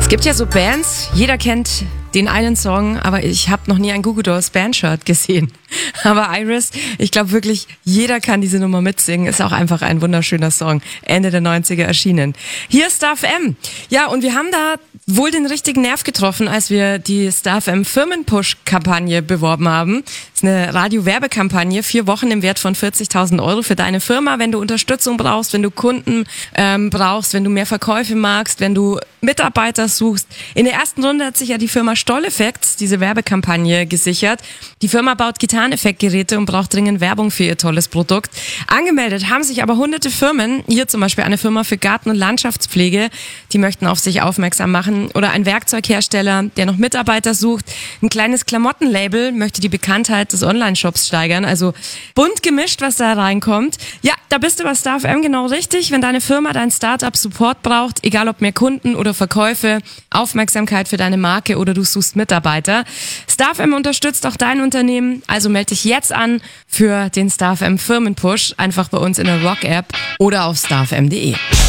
Gibt ja so Bands, jeder kennt den einen Song, aber ich habe noch nie ein Goo Goo Dolls Bandshirt gesehen. Aber Iris, ich glaube wirklich, jeder kann diese Nummer mitsingen. Ist auch einfach ein wunderschöner Song. Ende der 90er erschienen. Hier ist Star FM. Ja, und wir haben da wohl den richtigen Nerv getroffen, als wir die Star FM Firmenpush-Kampagne beworben haben. Das ist eine Radio-Werbekampagne, 4 Wochen im Wert von 40.000 Euro für deine Firma, wenn du Unterstützung brauchst, wenn du Kunden brauchst, wenn du mehr Verkäufe magst, wenn du Mitarbeiter suchst. In der ersten Runde hat sich ja die Firma Stoll Effects diese Werbekampagne gesichert. Die Firma baut Gitarreneffektgeräte und braucht dringend Werbung für ihr tolles Produkt. Angemeldet haben sich aber hunderte Firmen, hier zum Beispiel eine Firma für Garten- und Landschaftspflege, die möchten auf sich aufmerksam machen, oder ein Werkzeughersteller, der noch Mitarbeiter sucht. Ein kleines Klamottenlabel möchte die Bekanntheit des Online-Shops steigern. Also bunt gemischt, was da reinkommt. Ja, da bist du bei Star FM genau richtig. Wenn deine Firma, dein Startup Support braucht, egal ob mehr Kunden oder Verkäufe, Aufmerksamkeit für deine Marke oder du suchst Mitarbeiter. Star FM unterstützt auch dein Unternehmen, also melde dich jetzt an für den Star FM Firmenpush, einfach bei uns in der Rock-App oder auf starfm.de.